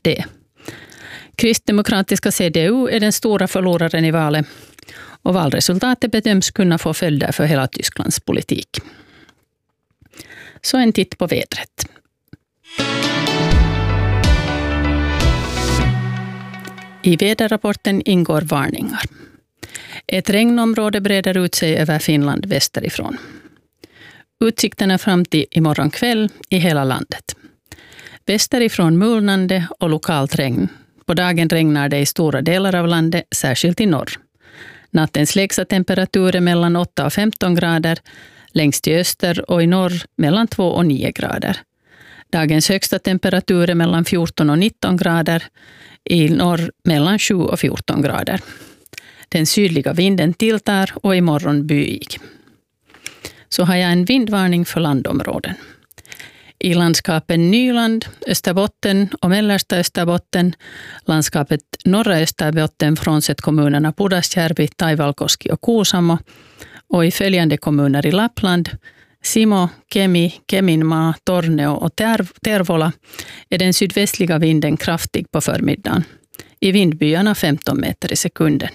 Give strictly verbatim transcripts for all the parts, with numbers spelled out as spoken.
det. Kristdemokratiska C D U är den stora förloraren i valet och valresultatet bedöms kunna få följder för hela Tysklands politik. Så en titt på vädret. I väderrapporten ingår varningar. Ett regnområde breder ut sig över Finland västerifrån. Utsikterna fram till imorgon kväll i hela landet. Västerifrån mulnande och lokalt regn. På dagen regnar det i stora delar av landet, särskilt i norr. Nattens lägsta temperatur är mellan åtta och femton grader, längst i öster och i norr mellan två och nio grader. Dagens högsta temperatur är mellan fjorton och nitton grader, i norr mellan sju och fjorton grader. Den sydliga vinden tilltar och imorgon byig. Så har jag en vindvarning för landområden. I landskapen Nyland, Österbotten och mellersta Österbotten, landskapet norra Österbotten frånsett kommunerna Pudasjärvi, Taivalkoski och Kuusamo, och i följande kommuner i Lappland, Simo, Kemi, Keminmaa, Torneo och Tervola, är den sydvästliga vinden kraftig på förmiddagen. I vindbyarna femton meter i sekunden.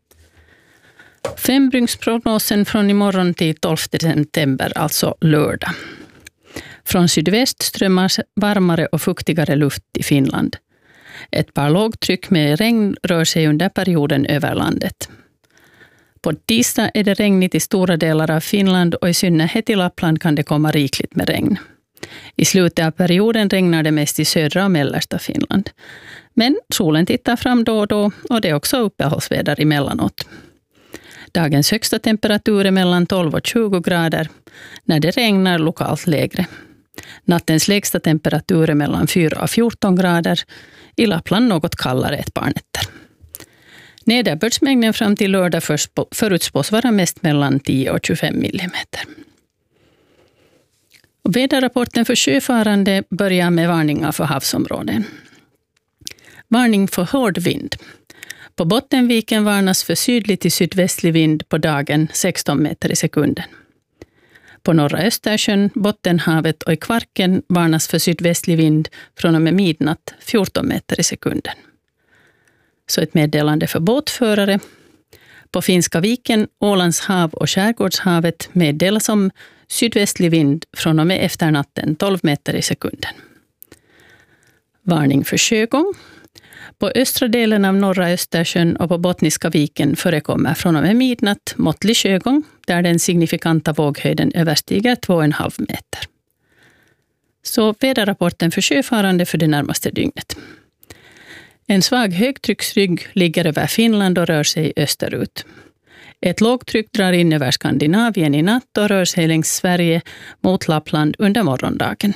Fembryggsprognosen från imorgon till tolfte september, alltså lördag. Från sydväst strömmar varmare och fuktigare luft i Finland. Ett par lågtryck med regn rör sig under perioden över landet. På tisdag är det regnigt i stora delar av Finland och i synnerhet i Lappland kan det komma rikligt med regn. I slutet av perioden regnar det mest i södra och mellersta Finland. Men solen tittar fram då och då och det är också uppehållsväder emellanåt. Dagens högsta temperatur är mellan tolv och tjugo grader, när det regnar lokalt lägre. Nattens lägsta temperatur är mellan fyra och fjorton grader, i Lappland något kallare ett par nätter. Nederbördsmängden fram till lördag förutspås vara mest mellan tio och tjugofem millimeter. Och väderrapporten för sjöfarande börjar med varningar för havsområden. Varning för hård vind. På Bottenviken varnas för sydlig till sydvästlig vind på dagen sexton meter i sekunden. På norra Östersjön, Bottenhavet och i Kvarken varnas för sydvästlig vind från och med midnatt fjorton meter i sekunden. Så ett meddelande för båtförare. På Finska viken, Ålands hav och Skärgårdshavet meddelas om sydvästlig vind från och med efternatten tolv meter i sekunden. Varning för sjögång. På östra delen av norra Östersjön och på Bottniska viken förekommer från och med midnatt måttlig sjögång där den signifikanta våghöjden överstiger två komma fem meter. Så väderrapporten för sjöfarande för det närmaste dygnet. En svag högtrycksrygg ligger över Finland och rör sig österut. Ett lågtryck drar in över Skandinavien i natt och rör sig längs Sverige mot Lappland under morgondagen.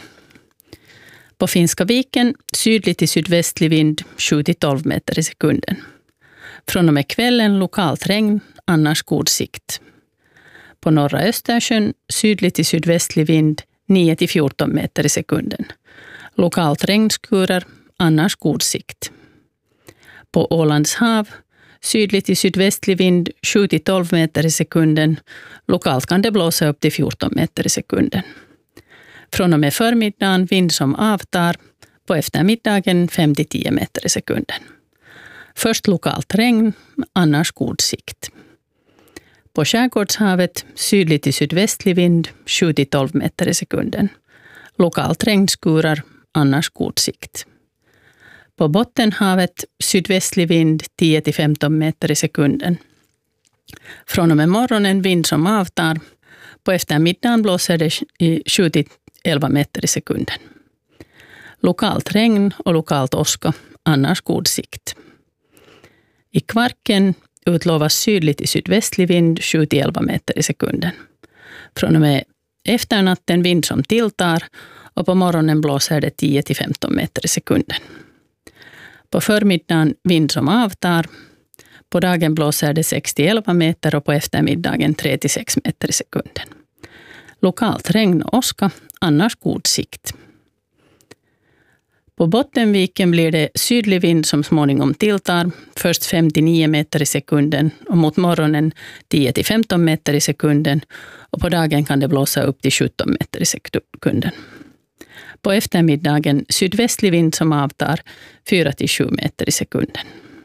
På Finska viken sydlig till sydvästlig vind sju till tolv meter i sekunden. Från och med kvällen lokalt regn, annars god sikt. På norra Östersjön sydlig till sydvästlig vind nio till fjorton meter i sekunden. Lokalt regnskurar, annars god sikt. På Ålands hav sydlig till sydvästlig vind sju till tolv meter i sekunden. Lokalt kan det blåsa upp till fjorton meter i sekunden. Från och med förmiddagen vind som avtar, på eftermiddagen fem till tio meter i sekunden. Först lokalt regn, annars god sikt. På Skärgårdshavet sydlig till sydvästlig vind sju till tolv meter i sekunden. Lokalt regnskurar, annars god sikt. På Bottenhavet sydvästlig vind tio till femton meter i sekunden. Från och med morgonen vind som avtar, på eftermiddagen blåser det sju till elva meter i sekunden. Lokalt regn och lokalt åska, annars god sikt. I Kvarken utlovas sydlig till sydvästlig vind sju till elva meter i sekunden. Från och med efternatten vind som tilltar och på morgonen blåser det tio till femton meter i sekunden. På förmiddagen vind som avtar, på dagen blåser det sex till elva meter och på eftermiddagen tre till sex meter i sekunden. Lokalt regn och åska, annars god sikt. På Bottenviken blir det sydlig vind som småningom tilltar, först fem till nio meter i sekunden och mot morgonen tio till femton meter i sekunden och på dagen kan det blåsa upp till sjutton meter i sekunden. På eftermiddagen sydvästlig vind som avtar fyra till sju meter i sekunden.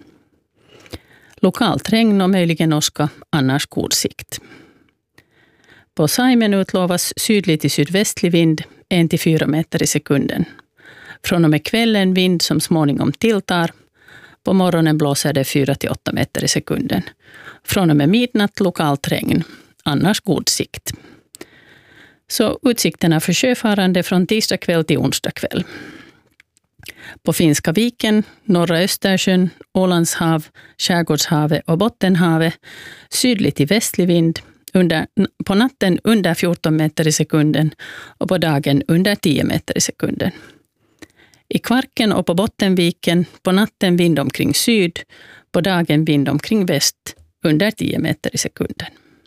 Lokalt regn och möjligen åska, annars god sikt. På Saimen utlovas sydlig till sydvästlig vind en till fyra meter i sekunden. Från och med kvällen vind som småningom tilltar. På morgonen blåser det fyra till åtta meter i sekunden. Från och med midnatt lokalt regn, annars god sikt. Så utsikterna för sjöfarande från tisdag kväll till onsdag kväll. På Finska viken, norra Östersjön, Ålandshav, Skärgårdshavet och Bottenhavet sydlig till västlig vind, under, på natten under fjorton meter i sekunden och på dagen under tio meter i sekunden. I Kvarken och på Bottenviken på natten vind omkring syd, på dagen vind omkring väst under tio meter i sekunden.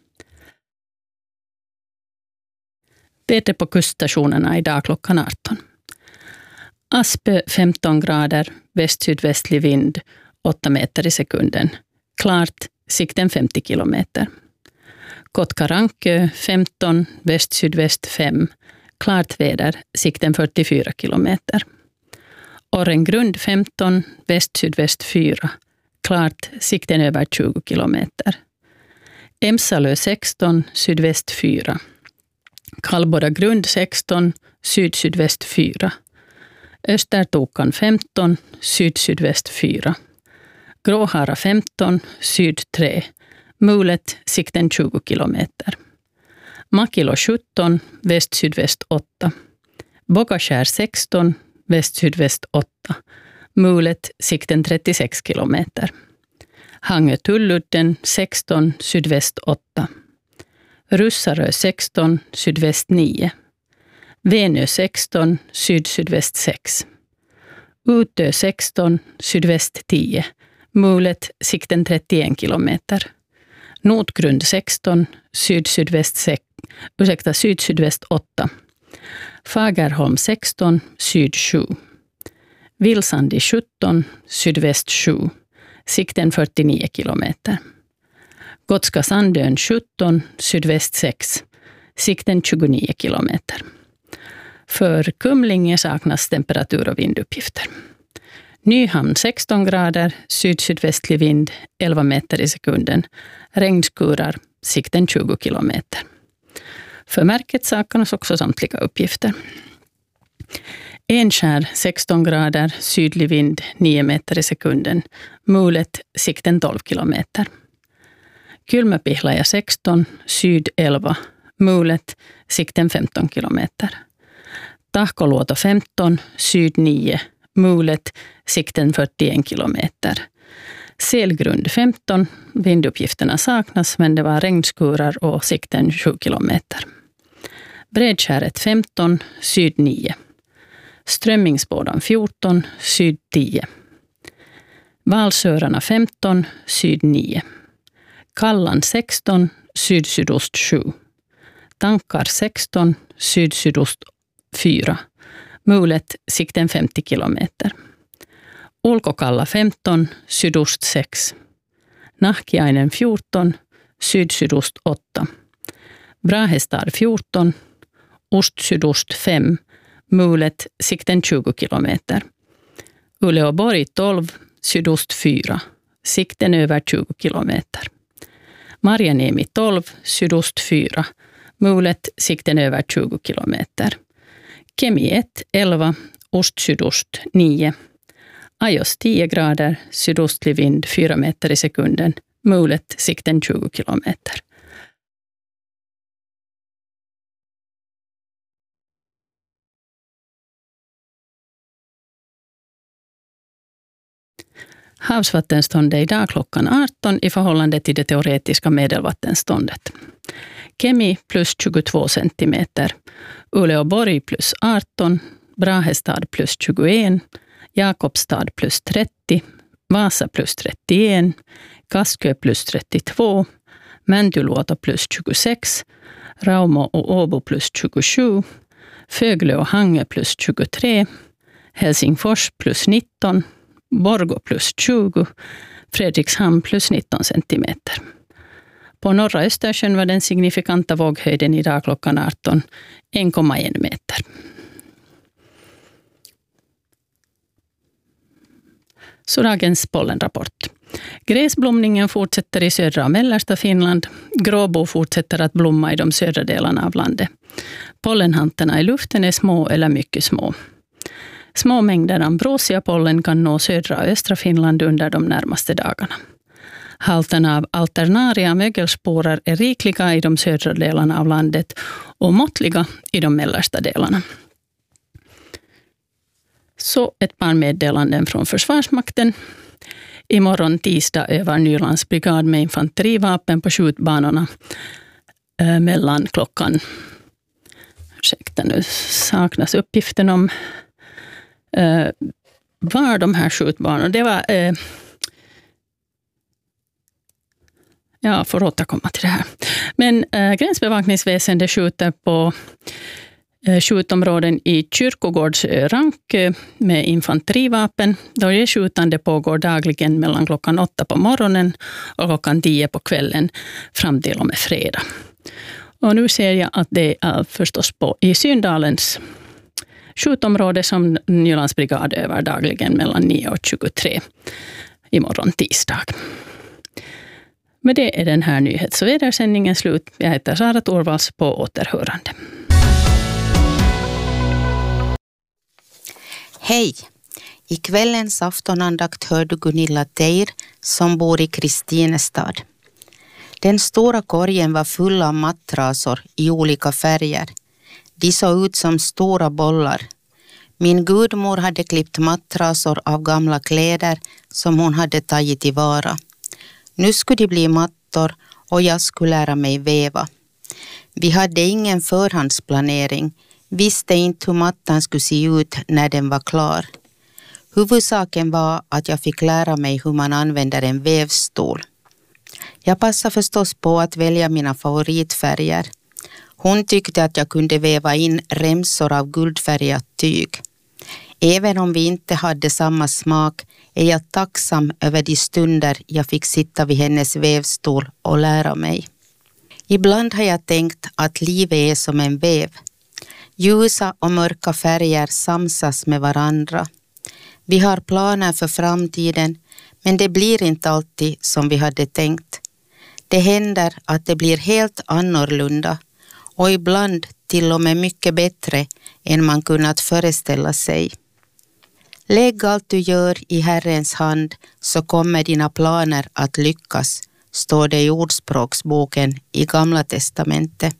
Väder på kuststationerna idag klockan arton. Aspö femton grader, väst-sydvästlig vind åtta meter i sekunden. Klart, sikten femtio kilometer. Kotkarankö femton, väst-sydväst fem. Klart väder, sikten fyrtiofyra kilometer. Orrengrund femton, väst-sydväst fyra. Klart, sikten över tjugo kilometer. Emsalö sexton, sydväst fyra. Kallborda grund sexton, syd-sydväst fyra. Östertokan femton, syd-sydväst fyra. Gråhara femton, syd tre. Mulet, sikten tjugo kilometer. Makilo sjutton, väst-sydväst åtta. Bogaskär sexton, väst-sydväst åtta. Mulet, sikten trettiosex kilometer. Hangö Tulludden sexton, sydväst åtta. Russarö sexton, sydväst nio. Venö sexton, syd-sydväst sex. Utö sexton, sydväst tio. Mulet, sikten trettioen kilometer. Notgrund sexton, syd-sydväst sex, ursäkta, syd-sydväst åtta. Fagerholm sexton, syd sju. Vilsandi sjutton, sydväst sju. Sikten fyrtionio kilometer. Gotska Sandön sjutton, sydväst sex. Sikten tjugonio kilometer. För Kumlinge saknas temperatur- och vinduppgifter. Nyhamn sexton grader, syd-sydvästlig vind elva meter i sekunden. Regnskurar, sikten tjugo kilometer. För märket saknas också samtliga uppgifter. Enskär sexton grader, sydlig vind nio meter i sekunden. Mulet, sikten tolv kilometer. Kylmäpihlaja sexton, syd elva. Mulet, sikten femton kilometer. Tahkoluoto femton, syd nio. Mulet, sikten fyrtioen kilometer. Selgrund femton, vinduppgifterna saknas men det var regnskurar och sikten sju kilometer. Bredskäret femton, syd nio. Strömmingsbådan fjorton, syd tio. Valsörarna femton, syd nio. Kallan sexton, syd-sydost sju. Tankar sexton, syd-sydost fyra. Mulet, sikten femtio kilometer. Ulkokalla femton, sydost sex. Nahkiainen fjorton, syd-sydost åtta. Brahestad fjorton, ost-sydost fem. Mulet, sikten tjugo kilometer. Uleåborg tolv, sydost fyra. Sikten över tjugo kilometer. Marjaniemi tolv, sydost fyra. Mulet, sikten över tjugo kilometer. Kemi ett, elva, ost-sydost nio. Ajos tio grader, sydostlig vind fyra meter i sekunden. Mulet, sikten tjugo kilometer. Havsvattenståndet idag klockan arton i förhållande till det teoretiska medelvattenståndet. Kemi plus tjugotvå centimeter, Uleåborg plus arton, Brahestad plus tjugoen, Jakobstad plus trettio, Vasa plus trettioen, Kaskö plus trettiotvå, Mäntyluoto plus tjugosex, Raumo och Åbo plus tjugosju, Föglö och Hangö plus tjugotre, Helsingfors plus nitton, Borgå plus tjugo, Fredrikshamn plus nitton centimeter. På norra Östersjön var den signifikanta våghöjden idag klockan arton en komma en meter. Så dagens pollenrapport. Gräsblomningen fortsätter i södra och mellersta Finland. Gråbo fortsätter att blomma i de södra delarna av landet. Pollenhanterna i luften är små eller mycket små. Små mängder ambrosiapollen kan nå södra och östra Finland under de närmaste dagarna. Halterna av alternaria mögelsporer är rikliga i de södra delarna av landet och måttliga i de mellersta delarna. Så ett par meddelanden från Försvarsmakten. Imorgon tisdag övar Nylands brigad med infanterivapen på skjutbanorna eh, mellan klockan. Ursäkta, nu saknas uppgiften om eh, var de här skjutbanorna. Det var... Eh, Jag får återkomma till det här. Men äh, gränsbevakningsväsendet skjuter på äh, skjutområden i Kyrkogårdsrank äh, med infanterivapen. Då det skjutande pågår dagligen mellan klockan åtta på morgonen och klockan tio på kvällen fram till och med fredag. Och nu ser jag att det är förstås på i Syndalens skjutområde som Nylands brigad övar dagligen mellan nio och tjugotre imorgon tisdag. Med det är den här nyhets- och vädersändningen slut. Jag heter Sara Torvalds, på återhörande. Hej! I kvällens aftonandakt hör du Gunilla Teir som bor i Kristinestad. Den stora korgen var full av mattrasor i olika färger. De såg ut som stora bollar. Min gudmor hade klippt mattrasor av gamla kläder som hon hade tagit tillvara. Nu skulle det bli mattor och jag skulle lära mig väva. Vi hade ingen förhandsplanering, visste inte hur mattan skulle se ut när den var klar. Huvudsaken var att jag fick lära mig hur man använder en vävstol. Jag passade förstås på att välja mina favoritfärger. Hon tyckte att jag kunde väva in remsor av guldfärgat tyg. Även om vi inte hade samma smak är jag tacksam över de stunder jag fick sitta vid hennes vävstol och lära mig. Ibland har jag tänkt att livet är som en väv. Ljusa och mörka färger samsas med varandra. Vi har planer för framtiden, men det blir inte alltid som vi hade tänkt. Det händer att det blir helt annorlunda och ibland till och med mycket bättre än man kunnat föreställa sig. Lägg allt du gör i Herrens hand så kommer dina planer att lyckas, står det i ordspråksboken i Gamla testamentet.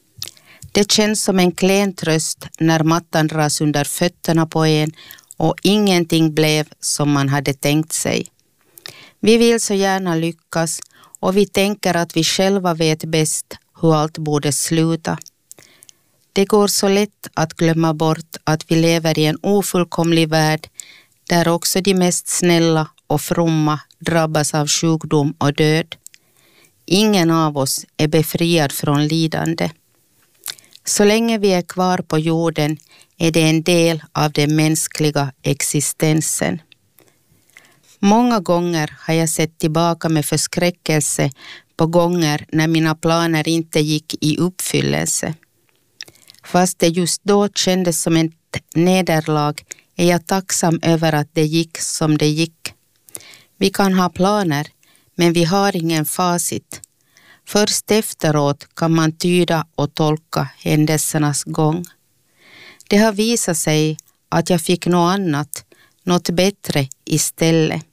Det känns som en klen tröst när mattan dras under fötterna på en och ingenting blev som man hade tänkt sig. Vi vill så gärna lyckas och vi tänker att vi själva vet bäst hur allt borde sluta. Det går så lätt att glömma bort att vi lever i en ofullkomlig värld där också de mest snälla och fromma drabbas av sjukdom och död. Ingen av oss är befriad från lidande. Så länge vi är kvar på jorden är det en del av den mänskliga existensen. Många gånger har jag sett tillbaka med förskräckelse på gånger när mina planer inte gick i uppfyllelse. Fast det just då kändes som ett nederlag är jag tacksam över att det gick som det gick. Vi kan ha planer, men vi har ingen facit. Först efteråt kan man tyda och tolka händelsernas gång. Det har visat sig att jag fick något annat, något bättre istället.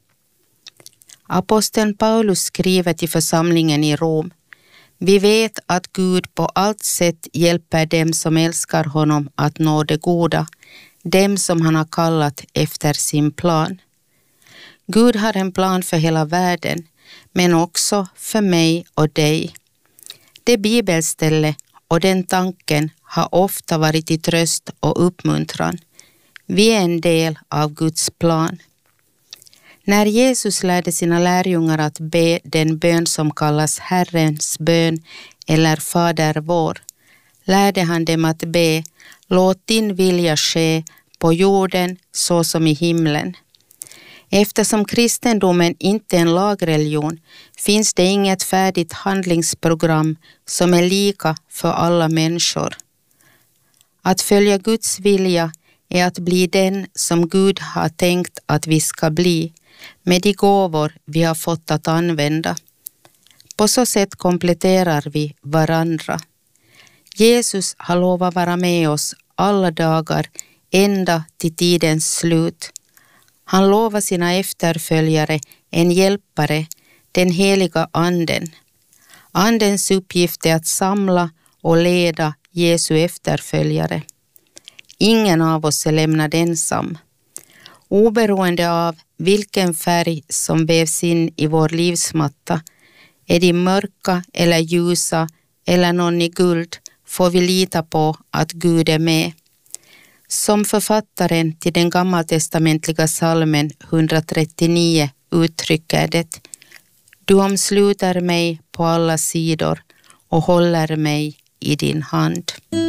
Aposteln Paulus skriver till församlingen i Rom: vi vet att Gud på allt sätt hjälper dem som älskar honom att nå det goda, dem som han har kallat efter sin plan. Gud har en plan för hela världen, men också för mig och dig. Det bibelstället och den tanken har ofta varit till tröst och uppmuntran. Vi är en del av Guds plan. När Jesus lärde sina lärjungar att be den bön som kallas Herrens bön eller Fader vår, lärde han dem att be: låt din vilja ske på jorden så som i himlen. Eftersom kristendomen inte är en lagreligion finns det inget färdigt handlingsprogram som är lika för alla människor. Att följa Guds vilja är att bli den som Gud har tänkt att vi ska bli med de gåvor vi har fått att använda. På så sätt kompletterar vi varandra. Jesus har lovat vara med oss alla dagar ända till tidens slut. Han lovar sina efterföljare en hjälpare, den heliga anden. Andens uppgift är att samla och leda Jesu efterföljare. Ingen av oss är lämnad ensam. Oberoende av vilken färg som vävs in i vår livsmatta, är de mörka eller ljusa eller någon i guld, får vi lita på att Gud är med. Som författaren till den gammaltestamentliga psalmen etthundratrettionio uttrycker det: Du omsluter mig på alla sidor och håller mig i din hand.